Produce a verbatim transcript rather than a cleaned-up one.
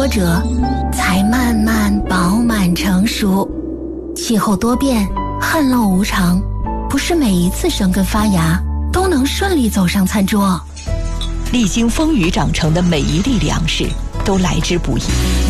波折，才慢慢饱满成熟。气候多变，旱涝无常，不是每一次生根发芽都能顺利走上餐桌。 历经风雨长成的每一粒粮食都来之不易，